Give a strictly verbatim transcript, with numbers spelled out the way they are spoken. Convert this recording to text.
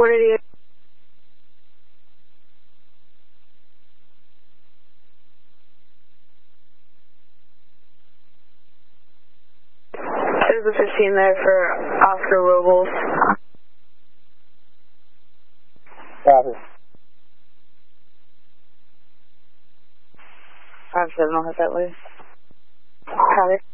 What did he... There's a fifteen there for Oscar Robles. Copy. five seven, I'll hit that loose. Copy.